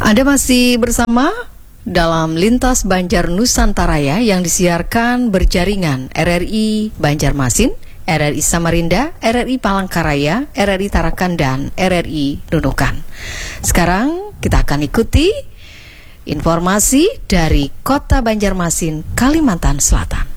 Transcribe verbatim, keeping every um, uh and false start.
Anda masih bersama dalam Lintas Banjar Nusantara ya, yang disiarkan berjaringan R R I Banjarmasin, R R I Samarinda, R R I Palangkaraya, R R I Tarakan, dan R R I Nunukan. Sekarang kita akan ikuti informasi dari Kota Banjarmasin, Kalimantan Selatan.